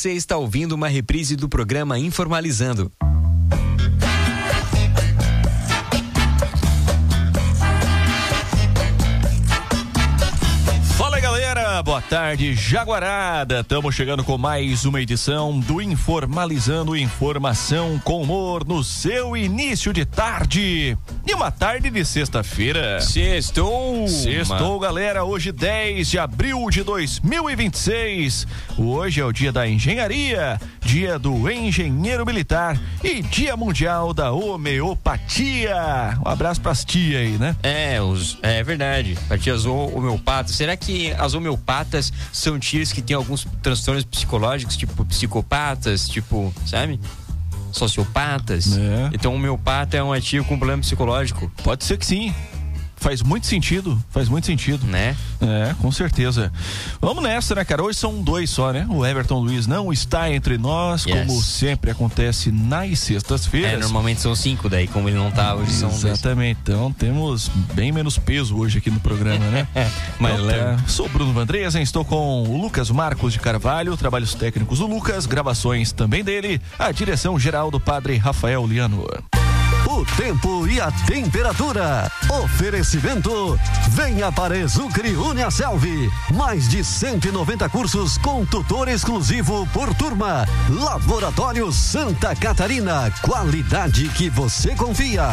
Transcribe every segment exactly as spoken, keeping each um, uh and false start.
Você está ouvindo uma reprise do programa Informalizando. Boa tarde, Jaguarada. Estamos chegando com mais uma edição do Informalizando, informação com humor no seu início de tarde. E uma tarde de sexta-feira. Sextou! Sextou, galera. Hoje, dez de abril de dois mil e vinte e seis. Hoje é o dia da engenharia, dia do engenheiro militar e dia mundial da homeopatia. Um abraço pras tias aí, né? É, os, é verdade. Pra tias homeopatas. Será que as homeopatas são tias que têm alguns transtornos psicológicos, tipo psicopatas, tipo, sabe? Sociopatas. É. Então, o homeopata é uma tia com problema psicológico. Pode ser que sim. Faz muito sentido, faz muito sentido. Né? É, com certeza. Vamos nessa, né, cara? Hoje são dois só, né? O Everton Luiz não está entre nós, yes. como sempre acontece nas sextas-feiras. É, normalmente são cinco, daí como ele não tá, hoje são dois. Exatamente, então temos bem menos peso hoje aqui no programa, né? Mas então, lembra. Tá. Sou Bruno Vandresen, estou com o Lucas Marcos de Carvalho, trabalhos técnicos do Lucas, gravações também dele, a direção geral do padre Rafael Liano. O tempo e a temperatura. Oferecimento. Venha para Exucre Uniaselv. Mais de cento e noventa cursos com tutor exclusivo por turma. Laboratório Santa Catarina. Qualidade que você confia.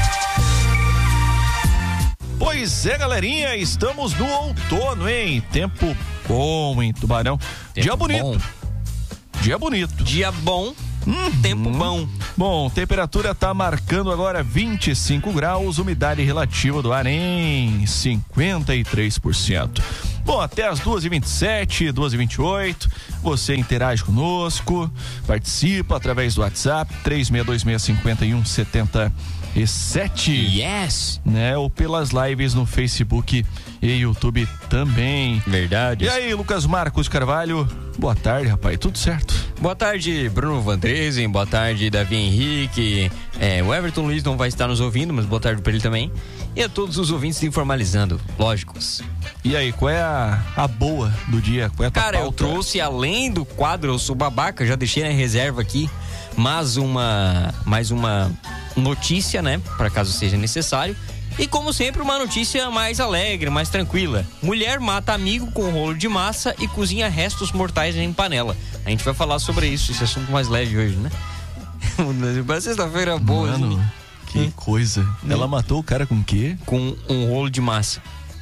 Pois é, galerinha, estamos no outono, hein? Tempo bom em Tubarão. Tempo Dia bonito. Bom. Dia bonito. Dia bom. Hum, Tempo hum. bom. Bom, temperatura tá marcando agora vinte e cinco graus, umidade relativa do ar em cinquenta e três por cento. Bom, até as duas e vinte e sete, duas e vinte e oito, você interage conosco, participa através do WhatsApp três seis dois seis cinco um sete sete. Yes! Né? Ou pelas lives no Facebook e YouTube também. Verdade. E aí, Lucas Marcos Carvalho, boa tarde, rapaz, tudo certo? Boa tarde, Bruno Vandresen, boa tarde, Davi Henrique, é, o Everton Luiz não vai estar nos ouvindo, mas boa tarde para ele também, e a todos os ouvintes do Informalizando, lógicos. E aí, qual é a, a boa do dia? Qual é a tua Cara, pauta? eu trouxe, além do quadro Eu Sou Babaca, já deixei na reserva aqui, mais uma, mais uma notícia, né, para caso seja necessário. E como sempre, uma notícia mais alegre, mais tranquila. Mulher mata amigo com rolo de massa e cozinha restos mortais em panela. A gente vai falar sobre isso, esse assunto mais leve hoje, né? Uma sexta-feira boa. Mano, assim. que Hum. coisa. Hum. Ela matou o cara com o quê? Com um rolo de massa.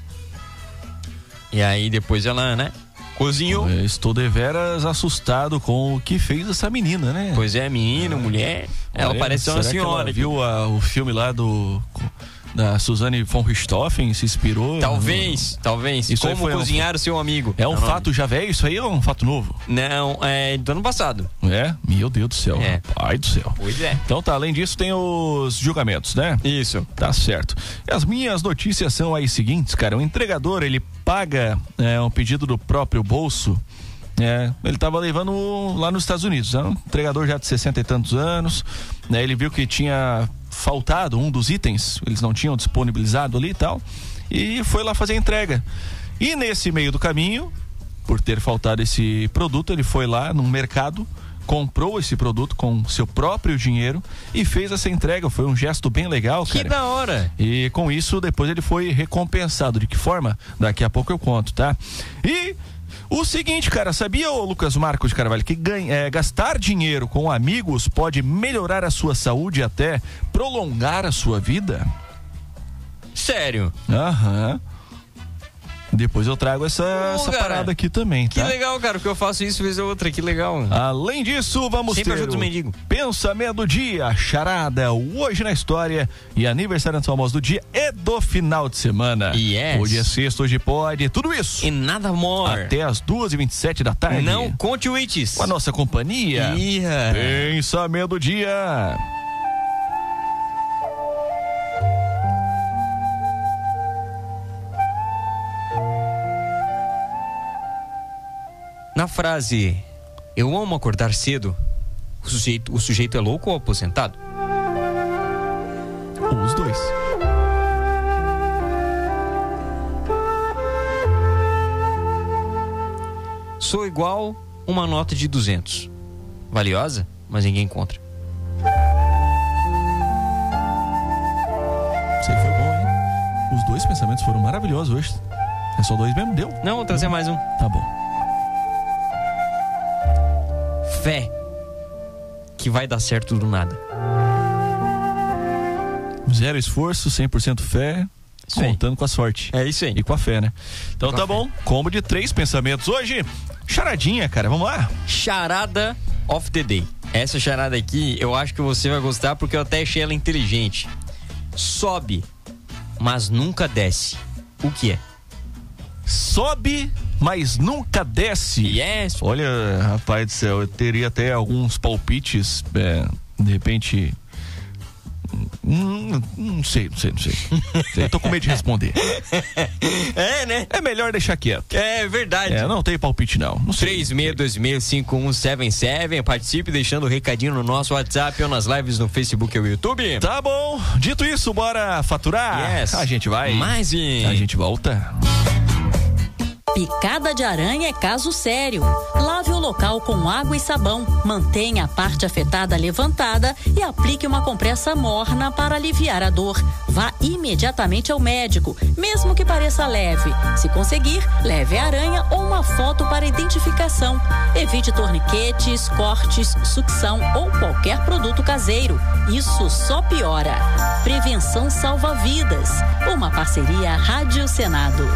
E aí depois ela, né, cozinhou. Eu estou deveras assustado com o que fez essa menina, né? Pois é, menino, mulher. Ela Olha, parece uma será que senhora. ela viu a, o filme lá do... da Suzane von Richthofen, se inspirou? Talvez, talvez. Isso aí Como foi um- cozinhar o seu amigo. É um Não, fato já velho isso aí ou é um fato novo? Não, é do ano passado. É? Meu Deus do céu, É. rapaz do céu. Pois é. Então tá, além disso tem os julgamentos, né? Isso. Tá certo. E as minhas notícias são as seguintes, cara. O entregador, ele paga é, um pedido do próprio bolso. É, ele tava levando lá nos Estados Unidos, né? Um entregador já de sessenta e tantos anos, né? Ele viu que tinha faltado um dos itens, eles não tinham disponibilizado ali e tal, e foi lá fazer a entrega. E nesse meio do caminho, por ter faltado esse produto, ele foi lá no mercado, comprou esse produto com seu próprio dinheiro e fez essa entrega. Foi um gesto bem legal, cara. Que da hora. E com isso, depois ele foi recompensado. De que forma? Daqui a pouco eu conto, tá? E o seguinte, cara, sabia, ô Lucas Marcos de Carvalho, que ganha, é, gastar dinheiro com amigos pode melhorar a sua saúde e até prolongar a sua vida? Sério? Aham. Depois eu trago essa, Ô, essa cara, parada aqui também, Que tá? legal, cara, porque eu faço isso vez ou outra, que legal. Além disso, vamos Sempre ter ajuda os o mendigos. pensamento do dia, charada, hoje na história e aniversário do famoso do dia e do final de semana. Yes. Hoje é sexta, hoje pode, tudo isso. E nada more. Até as duas e vinte e sete da tarde. Não conte o itis. Com a nossa companhia. Ia. Pensamento do dia. Na frase, eu amo acordar cedo, o sujeito, o sujeito é louco ou aposentado? Os dois. Sou igual uma nota de duzentos. Valiosa, mas ninguém encontra. Isso aí foi bom, hein? Os dois pensamentos foram maravilhosos hoje. É só dois mesmo? Deu? Não, vou trazer mais um. Tá bom. Fé que vai dar certo do nada. Zero esforço, cem por cento fé, Isso aí. contando com a sorte. É isso aí. E com a fé, né? Então Com tá a fé. bom. Combo de três pensamentos hoje. Charadinha, cara. Vamos lá? Charada of the day. Essa charada aqui, eu acho que você vai gostar porque eu até achei ela inteligente. Sobe, mas nunca desce. O que é? Sobe, mas nunca desce. Yes. Olha, rapaz do céu, eu teria até alguns palpites, é, de repente. Hum, não sei, não sei, não sei. Eu tô com medo de responder. É, né? É melhor deixar quieto. É verdade. É, não tem palpite não. Não sei. três seis dois seis cinco um sete sete. Participe deixando o recadinho no nosso WhatsApp ou nas lives no Facebook ou YouTube. Tá bom. Dito isso, bora faturar? Yes. A gente vai. Mais e... A gente volta. Picada de aranha é caso sério. Lave o local com água e sabão. Mantenha a parte afetada levantada e aplique uma compressa morna para aliviar a dor. Vá imediatamente ao médico, mesmo que pareça leve. Se conseguir, leve a aranha ou uma foto para identificação. Evite torniquetes, cortes, sucção ou qualquer produto caseiro. Isso só piora. Prevenção salva vidas. Uma parceria Rádio Senado.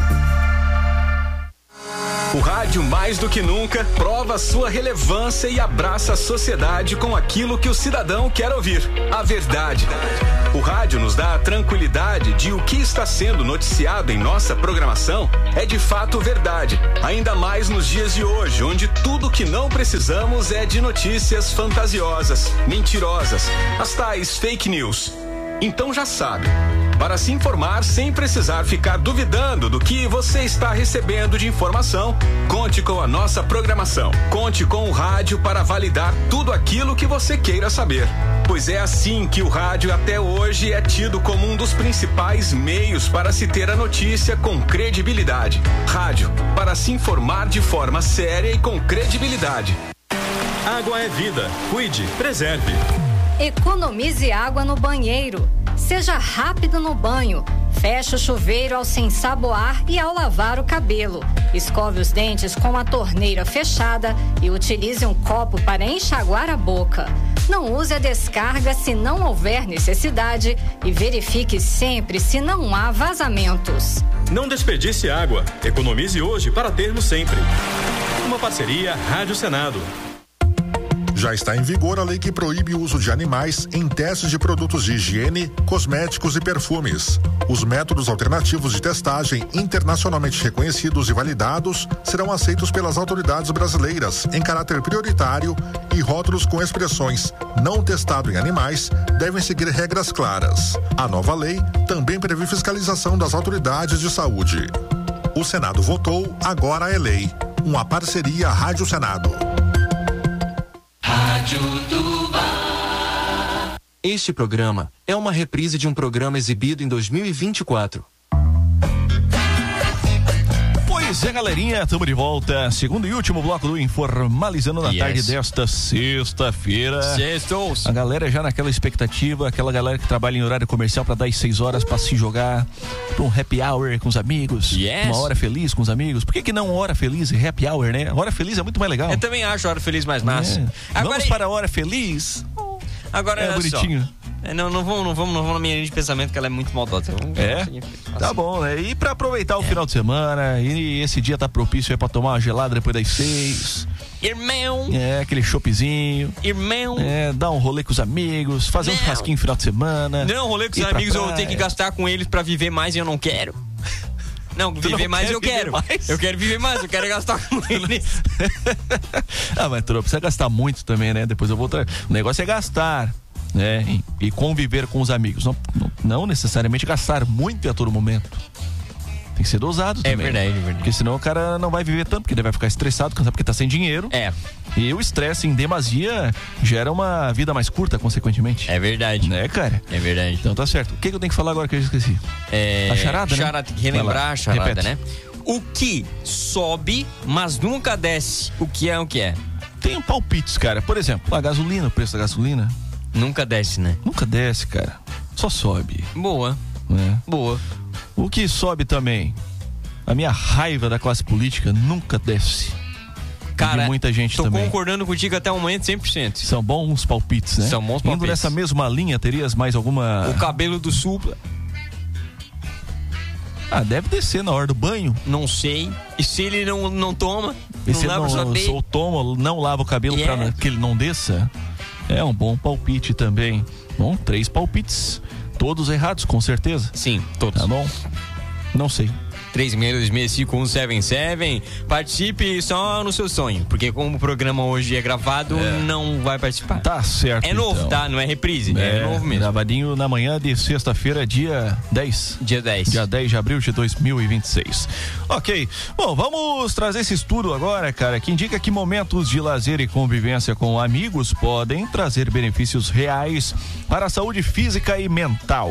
O rádio, mais do que nunca, prova sua relevância e abraça a sociedade com aquilo que o cidadão quer ouvir: a verdade. O rádio nos dá a tranquilidade de o que está sendo noticiado em nossa programação é de fato verdade, ainda mais nos dias de hoje, onde tudo que não precisamos é de notícias fantasiosas, mentirosas, as tais fake news. Então já sabe, para se informar sem precisar ficar duvidando do que você está recebendo de informação, conte com a nossa programação. Conte com o rádio para validar tudo aquilo que você queira saber. Pois é assim que o rádio até hoje é tido como um dos principais meios para se ter a notícia com credibilidade. Rádio, para se informar de forma séria e com credibilidade. Água é vida. Cuide, preserve. Economize água no banheiro. Seja rápido no banho. Feche o chuveiro ao se ensaboar e ao lavar o cabelo. Escove os dentes com a torneira fechada e utilize um copo para enxaguar a boca. Não use a descarga se não houver necessidade e verifique sempre se não há vazamentos. Não desperdice água. Economize hoje para termos sempre. Uma parceria Rádio Senado. Já está em vigor a lei que proíbe o uso de animais em testes de produtos de higiene, cosméticos e perfumes. Os métodos alternativos de testagem internacionalmente reconhecidos e validados serão aceitos pelas autoridades brasileiras em caráter prioritário e rótulos com expressões "não testado em animais" devem seguir regras claras. A nova lei também prevê fiscalização das autoridades de saúde. O Senado votou, agora é lei. Uma parceria Rádio Senado. Este programa é uma reprise de um programa exibido em dois mil e vinte e quatro. Pois é, galerinha, estamos de volta. Segundo e último bloco do Informalizando na Yes. tarde desta sexta-feira. Sextos. A galera já naquela expectativa, aquela galera que trabalha em horário comercial para dar as seis horas para se jogar pra um happy hour com os amigos. Yes. Uma hora feliz com os amigos. Por que que não hora feliz e happy hour, né? Hora feliz é muito mais legal. Eu também acho a hora feliz mais massa. É. Agora, Vamos para a hora feliz. agora É olha só. bonitinho. É, Não, não vamos, não vamos, não vamos na minha linha de pensamento que ela é muito maldosa. Vamos- É? vamos seguir. Tá Assim. bom, né? E pra aproveitar o final de semana, e esse dia tá propício aí pra tomar uma gelada depois das seis. Irmão, É, aquele choppzinho. irmão. É, dar um rolê com os amigos, fazer um Não. churrasquinho no final de semana. Não, rolê com os ir pra amigos eu praia. tenho que gastar com eles pra viver mais e eu não quero. Não, Tu viver não mais quer eu viver quero. mais? Eu quero viver mais, eu quero gastar com eles. Ah, mas tu não precisa gastar muito também, né? Depois eu vou... Tra... O negócio é gastar, né? E, e conviver com os amigos. Não, não, não necessariamente gastar muito a todo momento. Tem que ser dosado É também. verdade, é verdade. Porque senão o cara não vai viver tanto, porque ele vai ficar estressado, cansado, porque tá sem dinheiro. É, E o estresse em demasia gera uma vida mais curta, consequentemente. é verdade. Né, cara? É verdade. Então tá certo. O que, que eu tenho que falar agora que eu já esqueci? É, A charada, né? charada, tem que Vai relembrar lá, a charada, repete. né? O que sobe, mas nunca desce. O que é o que é? Tem palpites, cara. Por exemplo, a gasolina, o preço da gasolina. Nunca desce, né? Nunca desce, cara. Só sobe. Boa. Né? Boa. O que sobe também? A minha raiva da classe política nunca desce. Cara, de muita gente tô também. concordando contigo até o momento cem por cento. São bons palpites, né? São bons palpites. Indo nessa mesma linha, terias mais alguma... O cabelo do Supla. Ah, deve descer na hora do banho. Não sei. E se ele não, não toma? E se não ele lava não, o se eu tomo, não lava o cabelo Yeah. pra que ele não desça? É um bom palpite também. Bom, três palpites. Todos errados, com certeza. Sim, todos. Tá bom? Não sei. três seis dois seis cinco um sete sete. Participe só no seu sonho. Porque como o programa hoje é gravado, É. não vai participar. Tá certo. É novo, então. tá? Não é reprise. É, é novo mesmo. Gravadinho na manhã de sexta-feira, dia dez. Dia dez. Dia dez de abril de dois mil e vinte e seis. Ok. Bom, vamos trazer esse estudo agora, cara, que indica que momentos de lazer e convivência com amigos podem trazer benefícios reais para a saúde física e mental.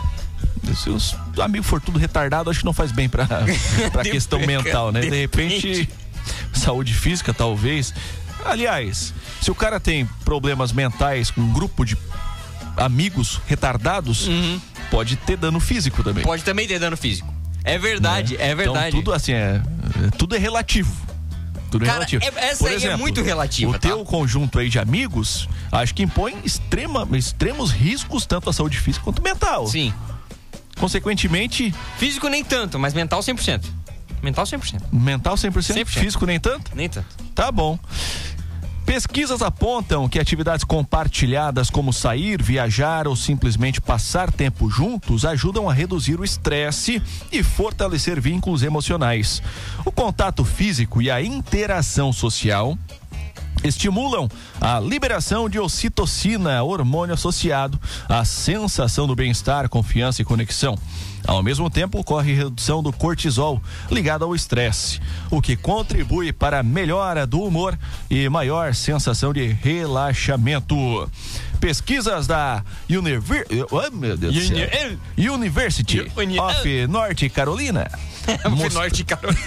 Se os amigos for tudo retardado, acho que não faz bem pra, pra questão mental, né? De repente, saúde física, talvez. Aliás, se o cara tem problemas mentais com um grupo de amigos retardados, Uhum. pode ter dano físico também. Pode também ter dano físico. É verdade, né? é verdade. Então, tudo assim, é, é- tudo é relativo. Tudo é Cara, relativo. é- essa Por aí é exemplo, muito relativa, O tá? teu conjunto aí de amigos, acho que impõe extrema, extremos riscos, tanto à saúde física quanto mental. Sim. Consequentemente, Físico nem tanto, mas mental cem por cento. Mental cem por cento. mental cem por cento, cem por cento. físico nem tanto? Nem tanto. Tá bom. Pesquisas apontam que atividades compartilhadas como sair, viajar ou simplesmente passar tempo juntos ajudam a reduzir o estresse e fortalecer vínculos emocionais. O contato físico e a interação social estimulam a liberação de ocitocina, hormônio associado à sensação do bem-estar, confiança e conexão. Ao mesmo tempo, ocorre redução do cortisol ligado ao estresse, o que contribui para a melhora do humor e maior sensação de relaxamento. Pesquisas da Univer... oh, meu Deus do céu. University Uni- of North Carolina Foi norte, Carolina.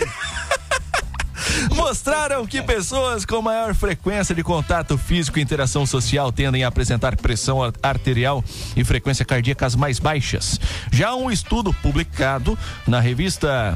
mostraram que pessoas com maior frequência de contato físico e interação social tendem a apresentar pressão ar- arterial e frequência cardíacas mais baixas. Já um estudo publicado na revista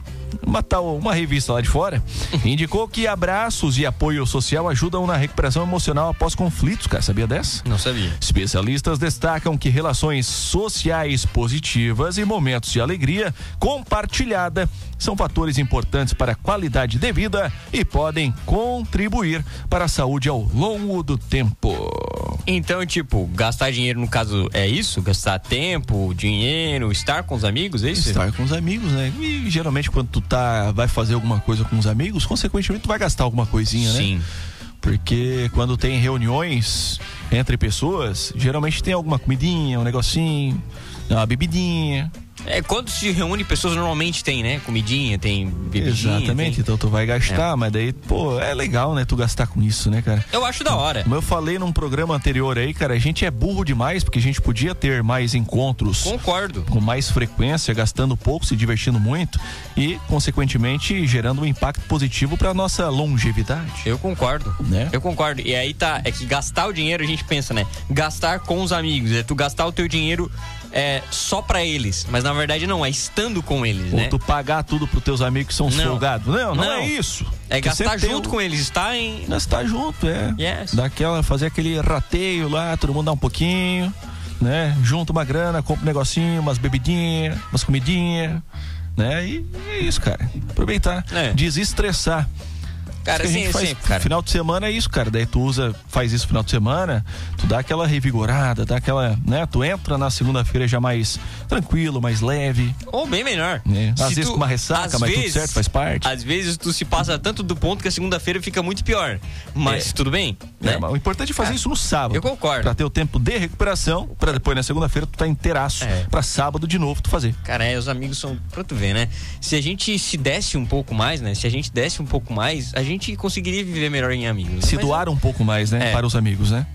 uma tal, uma revista lá de fora, indicou que abraços e apoio social ajudam na recuperação emocional após conflitos, cara, sabia dessa? Não sabia. Especialistas destacam que relações sociais positivas e momentos de alegria compartilhada são fatores importantes para a qualidade de vida e podem contribuir para a saúde ao longo do tempo. Então, tipo, gastar dinheiro no caso é isso? Gastar tempo, dinheiro, estar com os amigos, é isso? Estar com os amigos, né? E geralmente quando tu tá, vai fazer alguma coisa com os amigos, consequentemente tu vai gastar alguma coisinha, né? Sim. Porque quando tem reuniões entre pessoas, geralmente tem alguma comidinha, um negocinho, uma bebidinha. É, quando se reúne pessoas normalmente tem, né? Comidinha, tem bebidinha. Exatamente, tem... então tu vai gastar, É. mas daí, pô, é legal, né, tu gastar com isso, né, cara? Eu acho da hora. Como eu falei num programa anterior aí, cara, a gente é burro demais, porque a gente podia ter mais encontros Concordo. com mais frequência, gastando pouco, se divertindo muito e, consequentemente, gerando um impacto positivo pra nossa longevidade. Eu concordo. Né? Eu concordo. E aí tá, é que gastar o dinheiro, a gente pensa, né? Gastar com os amigos, é tu gastar o teu dinheiro é, só pra eles. Mas na verdade não, é estando com eles, Ou né? tu pagar tudo pros teus amigos que são os Não. folgados. Não, não, Não. é isso. É Porque gastar sempre tem junto um- com eles, estar em... Gastar junto, é. Yes. Daquela, fazer aquele rateio lá, todo mundo dá um pouquinho, né? Junta uma grana, compra um negocinho, umas bebidinhas, umas comidinhas, né? E é isso, cara. Aproveitar, É. desestressar. Cara, Isso que a sim, gente faz sempre, cara. final de semana é isso, cara. Daí tu usa, faz isso final de semana, tu dá aquela revigorada, dá aquela, né? Tu entra na segunda-feira já mais tranquilo, mais leve, Ou bem melhor. né? Às Se vezes tu- com uma ressaca, às mas vezes- tudo certo, faz parte. Às vezes tu se passa tanto do ponto que a segunda-feira fica muito pior. Mas É. tudo bem, É, né? mas o importante é fazer Ah, isso no sábado. eu concordo. Pra ter o tempo de recuperação, pra depois na segunda-feira tu tá inteiraço. É. Pra sábado de novo tu fazer. Cara, é, os amigos são... Pra tu ver, né? Se a gente se desse um pouco mais, né? Se a gente desse um pouco mais, a gente conseguiria viver melhor em amigos. Se Mas- doar um pouco mais, né? É. Para os amigos, né?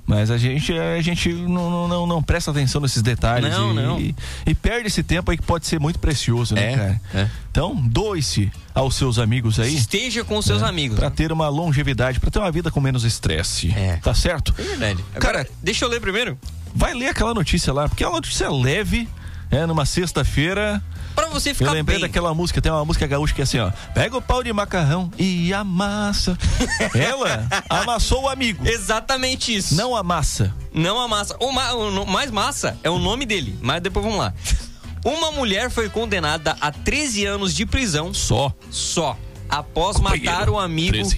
Mas a gente, a gente não, não, não presta atenção nesses detalhes. Não, e, não. E, e perde esse tempo aí que pode ser muito precioso, né, É, cara? é. Então, doe-se aos seus amigos aí. Esteja com os seus né, amigos. Pra né? ter uma longevidade, pra ter uma vida com menos estresse. É. Tá certo? É verdade. Cara, Agora, deixa eu ler primeiro. vai ler aquela notícia lá, porque é uma notícia leve, é numa sexta-feira. Pra você ficar Eu lembrei bem. daquela música, tem uma música gaúcha que é assim, ó. Pega o pau de macarrão e amassa. Ela amassou o amigo. Exatamente isso. Não amassa. Não a massa. O, ma, o no- mais massa é o nome dele, mas depois vamos lá. Uma mulher foi condenada a treze anos de prisão Só. só após Companheiro, matar o amigo. treze.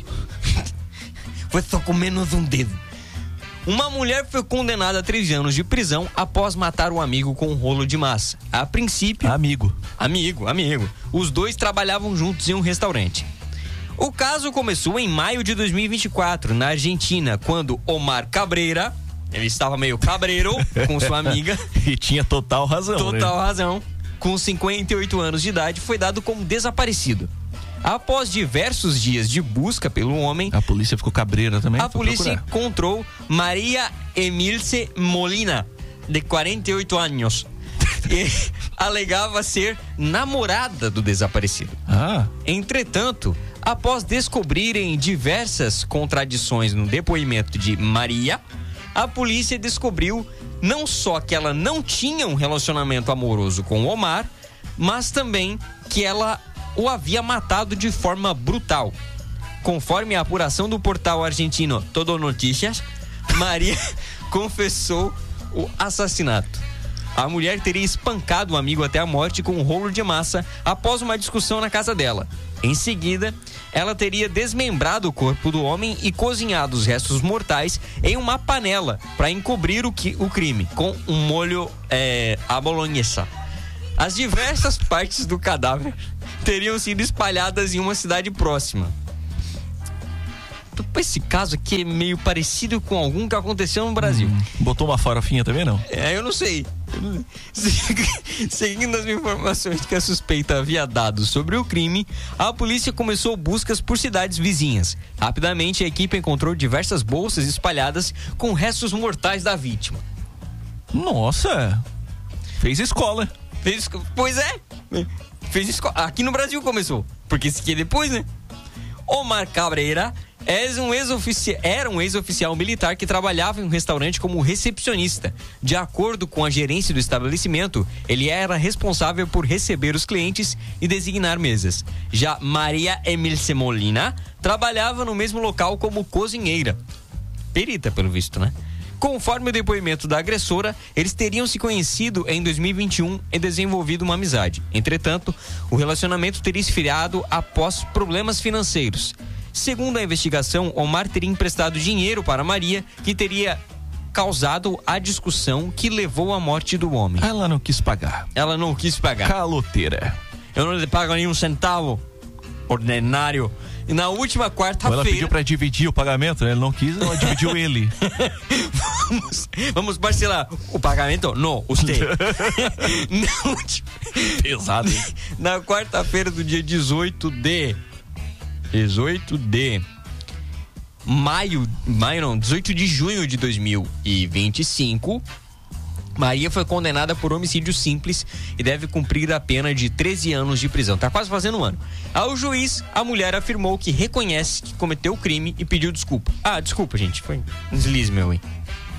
Foi só com menos um dedo. Uma mulher foi condenada a treze anos de prisão após matar o amigo com um rolo de massa. A princípio, Amigo. amigo, amigo. Os dois trabalhavam juntos em um restaurante. O caso começou em maio de dois mil e vinte e quatro, na Argentina, quando Omar Cabreira, ele estava meio cabreiro com sua amiga, E tinha total razão. total né? razão, com cinquenta e oito anos de idade, foi dado como desaparecido. Após diversos dias de busca pelo homem, A polícia ficou cabreira também. a foi polícia procurar. encontrou Maria Emilce Molina, de quarenta e oito anos, e alegava ser namorada do desaparecido. Ah, Entretanto, após descobrirem diversas contradições no depoimento de Maria, a polícia descobriu não só que ela não tinha um relacionamento amoroso com Omar, mas também que ela o havia matado de forma brutal. Conforme a apuração do portal argentino Todo Noticias, Maria confessou o assassinato. A mulher teria espancado o amigo até a morte com um rolo de massa após uma discussão na casa dela. Em seguida, ela teria desmembrado o corpo do homem e cozinhado os restos mortais em uma panela para encobrir o, que, o crime com um molho é, à bolonhesa. As diversas partes do cadáver teriam sido espalhadas em uma cidade próxima. Esse caso aqui é meio parecido com algum que aconteceu no Brasil. hum, botou uma farofinha também, não? É, eu não sei. Eu não sei. Seguindo as informações que a suspeita havia dado sobre o crime, a polícia começou buscas por cidades vizinhas. Rapidamente, a equipe encontrou diversas bolsas espalhadas com restos mortais da vítima. Nossa! Fez escola. Fez, pois é. Fez esco- Aqui no Brasil começou. Porque esse aqui é depois, né? Omar Cabreira é um ex-ofici- era um ex-oficial militar que trabalhava em um restaurante como recepcionista. De acordo com a gerência do estabelecimento, ele era responsável por receber os clientes e designar mesas. Já Maria Emilce Molina trabalhava no mesmo local como cozinheira. Perita, pelo visto, né? Conforme o depoimento da agressora, eles teriam se conhecido em dois mil e vinte e um e desenvolvido uma amizade. Entretanto, o relacionamento teria esfriado após problemas financeiros. Segundo a investigação, Omar teria emprestado dinheiro para Maria, que teria causado a discussão que levou à morte do homem. Ela não quis pagar. Ela não quis pagar. Caloteira. Eu não lhe pago nenhum centavo, ordinário. E na última Ela quarta-feira... pediu pra dividir o pagamento, né? Ele não quis, ela dividiu ele. Vamos, vamos parcelar o pagamento? Não, você. Na última- Pesado, hein? Na quarta-feira do dia dezoito de dezoito de maio, maio não, dezoito de junho de dois mil e vinte e cinco, Maria foi condenada por homicídio simples e deve cumprir a pena de treze anos de prisão. Tá quase fazendo um ano. Ao juiz, a mulher afirmou que reconhece que cometeu o crime e pediu desculpa. Ah, desculpa, gente, foi um deslize meu, hein?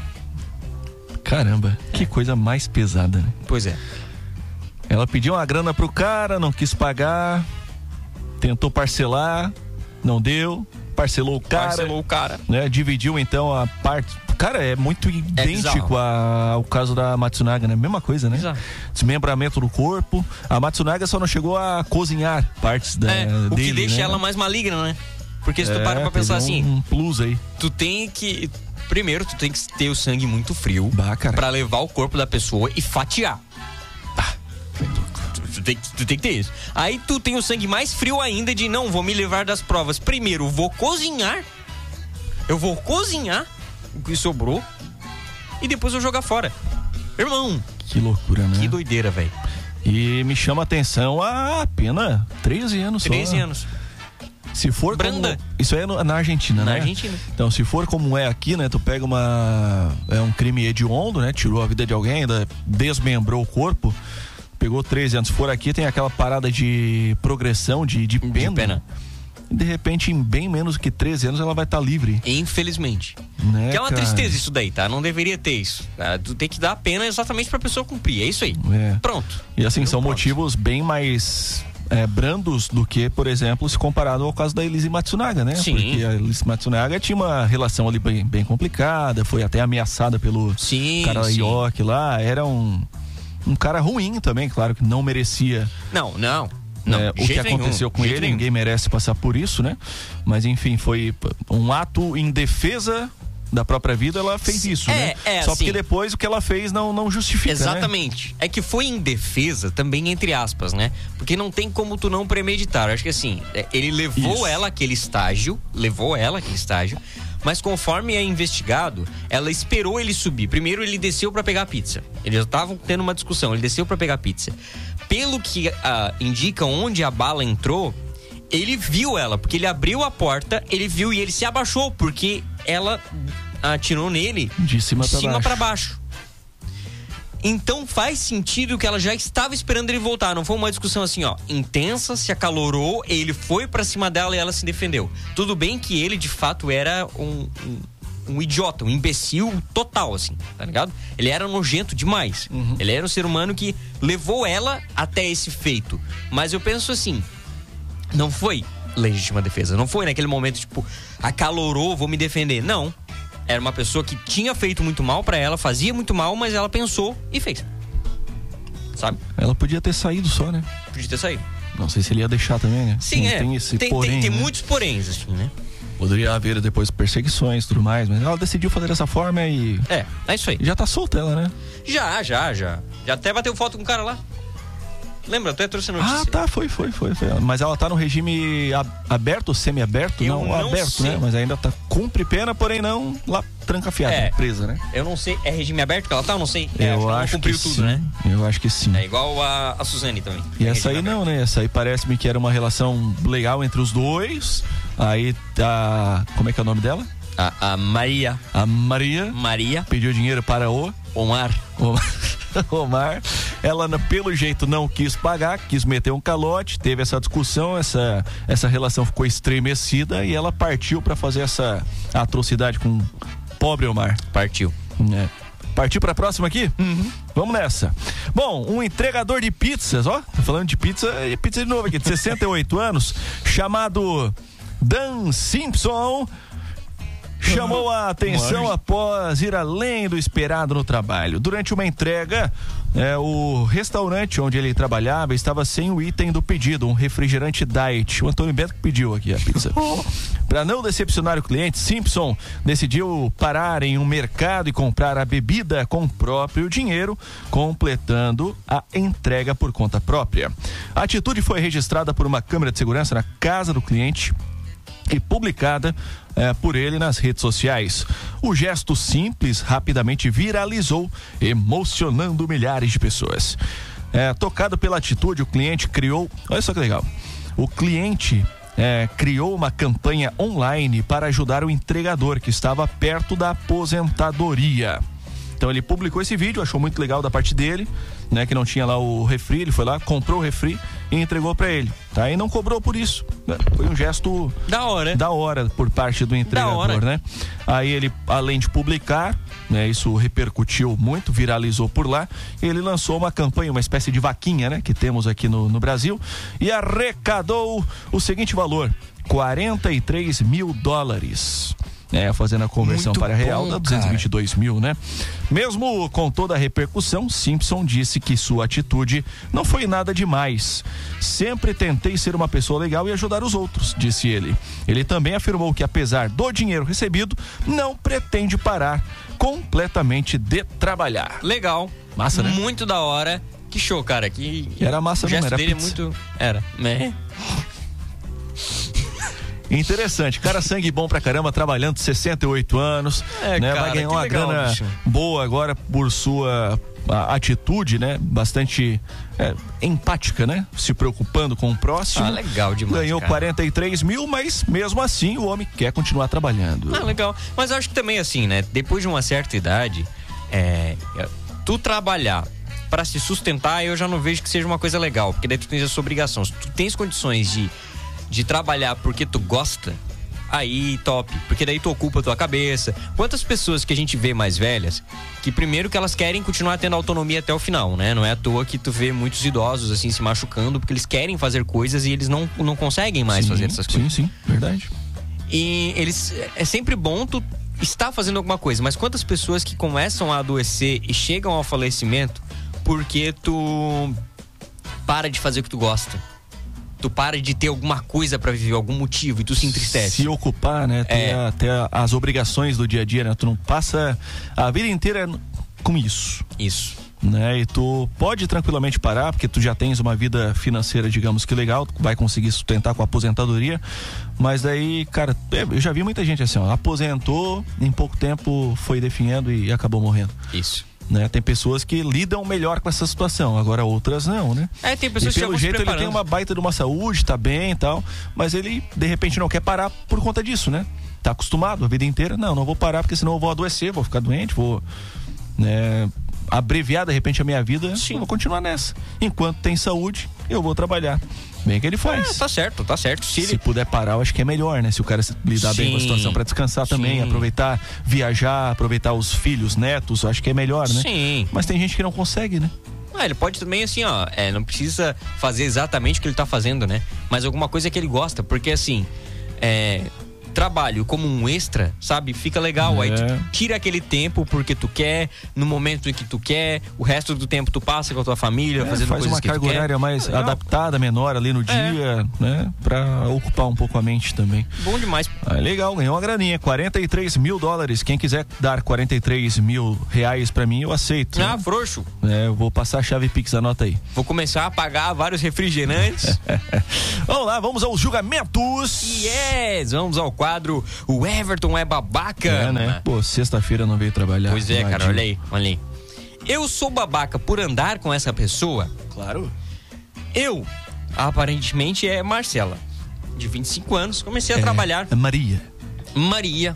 Caramba, que coisa mais pesada, né? Pois é. Ela pediu uma grana pro cara, não quis pagar, tentou parcelar, não deu, parcelou o cara, Parcelou o cara. né? Dividiu então a parte. Cara, é muito idêntico a- ao caso da Matsunaga, né? Mesma coisa, né? Exato. Desmembramento do corpo. A Matsunaga só não chegou a cozinhar partes da, É, dele, o que deixa né? ela mais maligna, né? Porque se tu É, para pra pensar pegou assim, um plus aí. tu tem que... Primeiro, tu tem que ter o sangue muito frio Bah, cara. pra levar o corpo da pessoa e fatiar. Ah, tu, tu tem, que- tu tem que ter isso. Aí tu tem o sangue mais frio ainda de não, vou me livrar das provas. Primeiro, vou cozinhar. Eu vou cozinhar o que sobrou e depois eu jogar fora. Irmão, Que loucura, né? que doideira, velho. E me chama a atenção a pena treze anos só. treze anos. Se for branda. Como, isso aí é no, na Argentina, na né? Na Argentina. Então, se for como é aqui, né? Tu pega uma... É um crime hediondo, né? Tirou a vida de alguém, ainda desmembrou o corpo. Pegou treze anos. Se for aqui, tem aquela parada de progressão, de, de pena. De pena. E de repente, em bem menos que treze anos, ela vai estar tá livre. Infelizmente. Né, que é uma cara? tristeza isso daí, tá? Não deveria ter isso. Tá? Tu tem que dar a pena exatamente pra pessoa cumprir. É isso aí. É. Pronto. E assim, Não são pronto. motivos bem mais é, brandos do que, por exemplo, se comparado ao caso da Elise Matsunaga, né? Sim. Porque a Elise Matsunaga tinha uma relação ali bem, bem complicada, foi até ameaçada pelo sim, cara sim. Ioki lá. Era um, um cara ruim também, claro, que não merecia. Não, não. Não, é, o que aconteceu nenhum, com ele, nenhum. ninguém merece passar por isso, né? Mas enfim, foi um ato em defesa da própria vida, ela fez isso, é, né? É, Só assim, porque depois o que ela fez não, não justifica, exatamente. Né? É que foi em defesa também, entre aspas, né? Porque não tem como tu não premeditar. Eu acho que assim, ele levou isso. ela àquele estágio, levou ela àquele estágio, mas conforme é investigado, ela esperou ele subir. Primeiro ele desceu pra pegar a pizza. Eles estavam tendo uma discussão, ele desceu pra pegar a pizza. Pelo que uh, indica onde a bala entrou, ele viu ela, porque ele abriu a porta, ele viu e ele se abaixou, porque ela atirou nele de cima, de pra, cima baixo. pra baixo. Então faz sentido que ela já estava esperando ele voltar. Não foi uma discussão assim, ó, intensa, se acalorou, ele foi pra cima dela e ela se defendeu. Tudo bem que ele, de fato, era um, um, um idiota, um imbecil total, assim, tá ligado? Ele era nojento demais. Uhum. Ele era um ser humano que levou ela até esse feito. Mas eu penso assim, não foi legítima defesa. Não foi naquele momento, tipo, acalorou, vou me defender. Não. Era uma pessoa que tinha feito muito mal pra ela, fazia muito mal, mas ela pensou e fez. Sabe? Ela podia ter saído só, né? Podia ter saído. Não sei se ele ia deixar também, né? Sim, tem, é. Tem esse tem, porém, tem, tem né? muitos poréns, assim, né? Poderia haver depois perseguições e tudo mais, mas ela decidiu fazer dessa forma e... É, é isso aí. Já tá solta ela, né? Já, já, já. Já até bateu foto com o cara lá. Lembra? Até trouxe a notícia. Ah, tá, foi, foi, foi, foi. Mas ela tá no regime aberto, semi-aberto? Eu não, não aberto, sei. né? Mas ainda tá cumpre pena, porém não lá trancafiada, É. presa, né? Eu não sei, é regime aberto que ela tá? Eu não sei. É, Eu acho, acho que que ela cumpriu tudo, sim. né? Eu acho que sim. É igual a, a Suzane também. E É essa aí regime não, aberto. né? Essa aí parece-me que era uma relação legal entre os dois. Aí tá... Como é que é o nome dela? A, a Maria. A Maria. Maria. Pediu dinheiro para o... Omar. Omar. Omar. Ela, pelo jeito, não quis pagar, quis meter um calote, teve essa discussão, essa, essa relação ficou estremecida e ela partiu para fazer essa atrocidade com o pobre Omar. Partiu. É. Partiu pra próxima aqui? Uhum. Vamos nessa. Bom, um entregador de pizzas, ó, tá falando de pizza, e pizza de novo aqui, de sessenta e oito anos, chamado Dan Simpson, chamou a atenção após ir além do esperado no trabalho. Durante uma entrega, é, o restaurante onde ele trabalhava estava sem o item do pedido, um refrigerante diet. O Antônio Bento que pediu aqui a pizza. Para não decepcionar o cliente, Simpson decidiu parar em um mercado e comprar a bebida com o próprio dinheiro, completando a entrega por conta própria. A atitude foi registrada por uma câmera de segurança na casa do cliente e publicada é, por ele nas redes sociais. O gesto simples rapidamente viralizou, emocionando milhares de pessoas. É, tocado pela atitude, o cliente criou... Olha só que legal. O cliente é, criou uma campanha online para ajudar o entregador que estava perto da aposentadoria. Então ele publicou esse vídeo, achou muito legal da parte dele, né, que não tinha lá o refri, ele foi lá, comprou o refri e entregou pra ele, tá? E não cobrou por isso, né? Foi um gesto da hora, da hora por parte do entregador, né? Aí ele, além de publicar, né, isso repercutiu muito, viralizou por lá, ele lançou uma campanha, uma espécie de vaquinha, né, que temos aqui no, no Brasil, e arrecadou o seguinte valor: quarenta e três mil dólares. É, fazendo a conversão Muito para real, bom, dá duzentos e vinte e dois mil, né? Mesmo com toda a repercussão, Simpson disse que sua atitude não foi nada demais. Sempre tentei ser uma pessoa legal e ajudar os outros, disse ele. Ele também afirmou que, apesar do dinheiro recebido, não pretende parar completamente de trabalhar. Legal. Massa, né? Muito da hora. Que show, cara. Que... Era massa, o não gesto era dele pizza. é muito... Era, né? Interessante, cara, sangue bom pra caramba, trabalhando sessenta e oito anos, É, né? cara, Vai ganhar que uma legal, grana bicho. boa agora por sua a, atitude, né? Bastante é, empática, né? Se preocupando com o próximo. Ah, legal demais, Ganhou cara. quarenta e três mil, mas mesmo assim o homem quer continuar trabalhando. Ah, legal. Mas eu acho que também assim, né? Depois de uma certa idade, é, tu trabalhar pra se sustentar, eu já não vejo que seja uma coisa legal, porque daí tu tens a sua obrigação. Se tu tens condições de, de trabalhar porque tu gosta, aí top, porque daí tu ocupa a tua cabeça. Quantas pessoas que a gente vê mais velhas, que primeiro que elas querem continuar tendo autonomia até o final, né? Não é à toa que tu vê muitos idosos assim se machucando, porque eles querem fazer coisas e eles não, não conseguem mais sim, fazer essas coisas. Sim, sim, verdade. E eles, é sempre bom tu estar fazendo alguma coisa, mas quantas pessoas que começam a adoecer e chegam ao falecimento porque tu para de fazer o que tu gosta, tu para de ter alguma coisa pra viver, algum motivo, e tu se entristece. Se ocupar, né? Ter, É. a- ter a- as obrigações do dia a dia, né? Tu não passa a vida inteira com isso. Isso. Né? E tu pode tranquilamente parar, porque tu já tens uma vida financeira, digamos que legal, tu vai conseguir sustentar com a aposentadoria, mas daí, cara, eu já vi muita gente assim, ó, aposentou, em pouco tempo foi definhando e acabou morrendo. Isso. Né? Tem pessoas que lidam melhor com essa situação, agora outras não, né? É, tem E pessoas que já pelo vão se jeito ele tem preparando. uma baita de uma saúde, tá bem e tal, mas ele de repente não quer parar por conta disso, né? Tá acostumado a vida inteira, não, não vou parar porque senão eu vou adoecer, vou ficar doente, vou, né, abreviar de repente a minha vida. Sim. Eu vou continuar nessa. Enquanto tem saúde, eu vou trabalhar. Bem que ele faz. É, tá certo, tá certo. Se Se ele... puder parar, eu acho que é melhor, né? Se o cara se- lidar bem com a Sim. situação pra descansar também, Sim. aproveitar, viajar, aproveitar os filhos, netos, eu acho que é melhor, né? Sim. Mas tem gente que não consegue, né? Ah, ele pode também, assim, ó, é, não precisa fazer exatamente o que ele tá fazendo, né? Mas alguma coisa que ele gosta, porque assim, é, trabalho como um extra, sabe? Fica legal, É. aí tu tira aquele tempo porque tu quer, no momento em que tu quer, o resto do tempo tu passa com a tua família, É, fazendo faz coisas uma que tu carga quer. horária mais Legal. adaptada, menor ali no dia, né? Pra ocupar um pouco a mente também. Bom demais. Ah, legal, ganhou uma graninha, quarenta e três mil dólares. Quem quiser dar quarenta e três mil reais pra mim, eu aceito. Ah, né? frouxo. É, eu vou passar a chave Pix, anota aí. Vou começar a pagar vários refrigerantes. Vamos lá, vamos aos julgamentos. Yes! Vamos ao quadro O Everton é babaca. É, né? Pô, sexta-feira não veio trabalhar. Pois é, cara, Tadinho. olha aí, olha aí. Eu sou babaca por andar com essa pessoa? Claro. Eu, aparentemente, é Marcela, de vinte e cinco anos, comecei a É, trabalhar. é Maria. Maria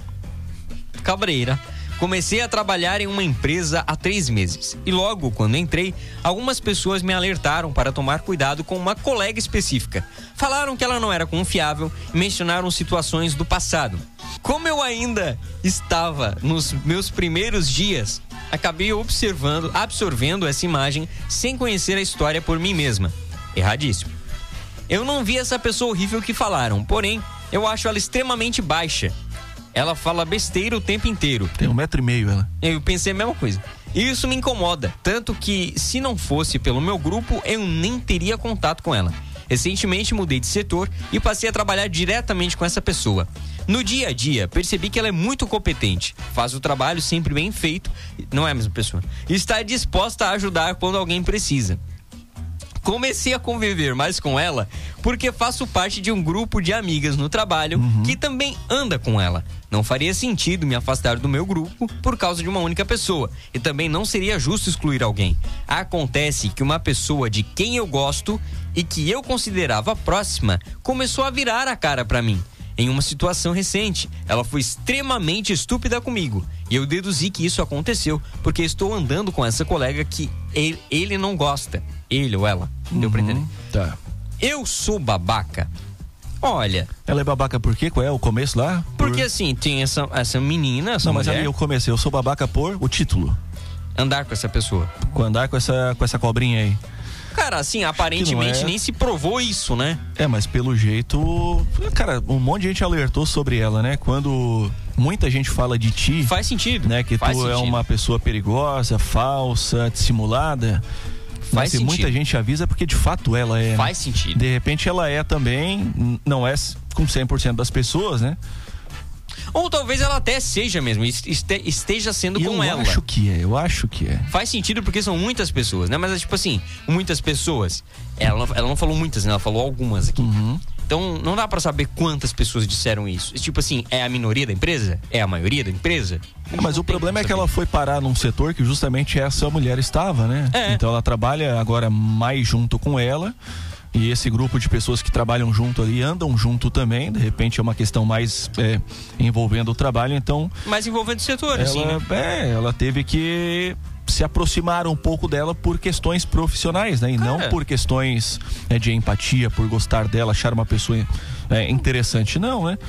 Cabreira. Comecei a trabalhar em uma empresa há três meses. E logo, quando entrei, algumas pessoas me alertaram para tomar cuidado com uma colega específica. Falaram que ela não era confiável e mencionaram situações do passado. Como eu ainda estava nos meus primeiros dias, acabei observando, absorvendo essa imagem sem conhecer a história por mim mesma. Erradíssimo. Eu não vi essa pessoa horrível que falaram, porém, eu acho ela extremamente baixa. Ela fala besteira o tempo inteiro. Tem um metro e meio ela. Eu pensei a mesma coisa. E isso me incomoda, tanto que se não fosse pelo meu grupo, eu nem teria contato com ela. Recentemente mudei de setor e passei a trabalhar diretamente com essa pessoa. No dia a dia, percebi que ela é muito competente, faz o trabalho sempre bem feito, não é a mesma pessoa, e está disposta a ajudar quando alguém precisa. Comecei a conviver mais com ela porque faço parte de um grupo de amigas no trabalho que também anda com ela. Não faria sentido me afastar do meu grupo por causa de uma única pessoa. E também não seria justo excluir alguém. Acontece que uma pessoa de quem eu gosto e que eu considerava próxima começou a virar a cara pra mim. Em uma situação recente, ela foi extremamente estúpida comigo. E eu deduzi que isso aconteceu porque estou andando com essa colega que ele, ele não gosta. Ele ou ela. Deu pra entender? Tá. Eu sou babaca. Olha, Ela é babaca por quê? Qual é o começo lá? Por- porque assim, tem essa, essa menina, essa Não, mas mulher, ali eu comecei. Eu sou babaca por o título. andar com essa pessoa. Com andar com essa, com essa cobrinha aí. Cara, assim, aparentemente é. nem se provou isso, né? É, mas pelo jeito. Cara, um monte de gente alertou sobre ela, né? Quando muita gente fala de ti. Faz sentido. Né? Que Faz tu é sentido. uma pessoa perigosa, falsa, dissimulada. Faz Mas se sentido. muita gente avisa, é porque de fato ela é. Faz sentido. De repente ela é também, n- não é com cem por cento das pessoas, né? Ou talvez ela até seja mesmo, este- esteja sendo E com eu ela. acho que é, eu acho que é. Faz sentido porque são muitas pessoas, né? Mas é tipo assim, muitas pessoas. Ela não, ela não falou muitas, né? Ela falou algumas aqui. Uhum. Então, não dá pra saber quantas pessoas disseram isso. Tipo assim, é a minoria da empresa? É a maioria da empresa? É, mas o problema é que ela foi parar num setor que justamente essa mulher estava, né? É. Então ela trabalha agora mais junto com ela. E esse grupo de pessoas que trabalham junto ali andam junto também. De repente é uma questão mais é, envolvendo o trabalho, então. Mais envolvendo o setor, ela, assim, né? É, ela teve que se aproximar um pouco dela por questões profissionais, né? E Cara. não por questões é, de empatia, por gostar dela, achar uma pessoa é, interessante, não, né?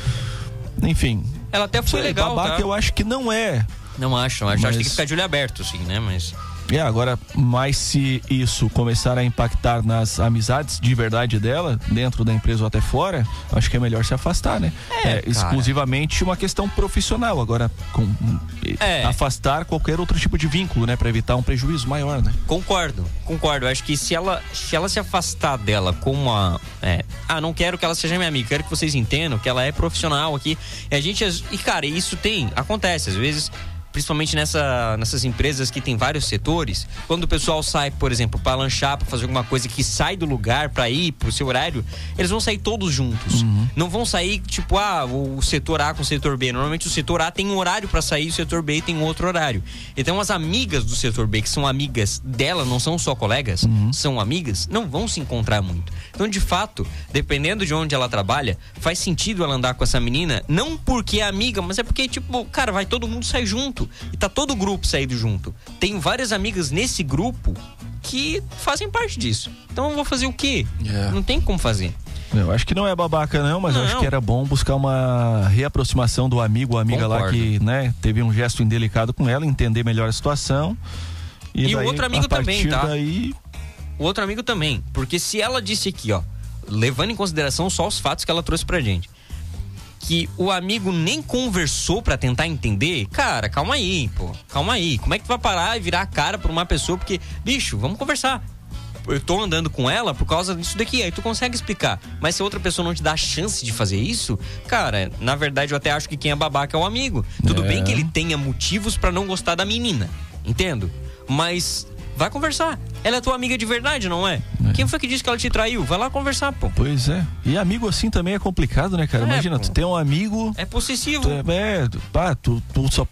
Enfim. Ela até foi sei, legal, babaca, tá? eu acho que não é. Não acho, acho, Mas- acho que tem que ficar de olho aberto, assim, né? Mas. É, agora, mas se isso começar a impactar nas amizades de verdade dela, dentro da empresa ou até fora, acho que é melhor se afastar, né? É, cara. exclusivamente uma questão profissional. Agora, com, É. afastar qualquer outro tipo de vínculo, né? Pra evitar um prejuízo maior, né? Concordo, concordo. Eu acho que se ela se, ela se afastar dela com uma. É, ah, não quero que ela seja minha amiga, quero que vocês entendam que ela é profissional aqui. E a gente. E, cara, isso tem. Acontece, às vezes. Principalmente nessa, nessas empresas que tem vários setores, quando o pessoal sai, por exemplo, para lanchar, para fazer alguma coisa que sai do lugar para ir pro seu horário, eles vão sair todos juntos. Uhum. Não vão sair tipo, ah, o setor A com o setor B. Normalmente o setor A tem um horário para sair, o setor B tem outro horário. Então as amigas do setor B, que são amigas dela, não são só colegas, Uhum. são amigas, não vão se encontrar muito. Então, de fato, dependendo de onde ela trabalha, faz sentido ela andar com essa menina, não porque é amiga, mas é porque, tipo, cara, vai todo mundo sair junto. E tá todo o grupo saindo junto. Tenho várias amigas nesse grupo que fazem parte disso. Então eu vou fazer o quê? É. Não tem como fazer. Eu acho que não é babaca não, mas eu Não. acho que era bom buscar uma reaproximação do amigo ou amiga lá Concordo. que, né, teve um gesto indelicado com ela, entender melhor a situação. E o daí, outro amigo a partir também, tá? daí, O outro amigo também. Porque se ela disse aqui, ó, levando em consideração só os fatos que ela trouxe pra gente, que o amigo nem conversou pra tentar entender, cara, calma aí, pô, calma aí. Como é que tu vai parar e virar a cara pra uma pessoa? Porque, bicho, vamos conversar. Eu tô andando com ela por causa disso daqui, aí tu consegue explicar. Mas se outra pessoa não te dá a chance de fazer isso, cara, na verdade eu até acho que quem é babaca é o amigo. Tudo É. bem que ele tenha motivos pra não gostar da menina, entendo? Mas vai conversar. Ela é tua amiga de verdade, não é? É. Quem foi que disse que ela te traiu? Vai lá conversar, pô. pois é. E amigo assim também é complicado, né, cara? É, Imagina, pô. tu tem um amigo, É possessivo. tu, é, é, pá, tu, tu só